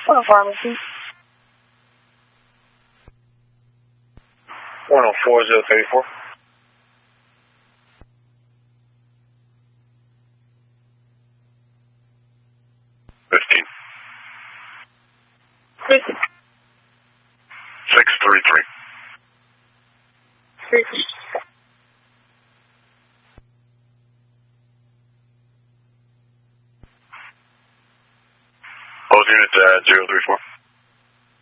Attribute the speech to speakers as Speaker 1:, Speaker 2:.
Speaker 1: pharmacy.
Speaker 2: 104034. 15. 633.
Speaker 1: 3.
Speaker 2: Hold unit 034.